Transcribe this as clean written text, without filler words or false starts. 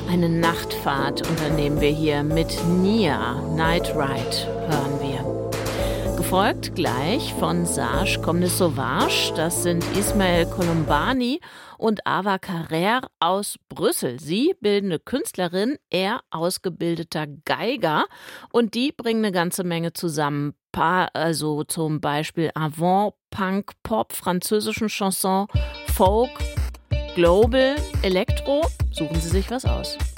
Eine Nachtfahrt unternehmen wir hier mit Nia. Night Ride hören wir. Gefolgt gleich von Sage comme de Sauvage. Das sind Ismael Colombani und Ava Carrère aus Brüssel. Sie bildende Künstlerin, er ausgebildeter Geiger. Und die bringen eine ganze Menge zusammen. Also zum Beispiel Avant, Punk, Pop, französischen Chanson, Folk, Global, Elektro. Suchen Sie sich was aus.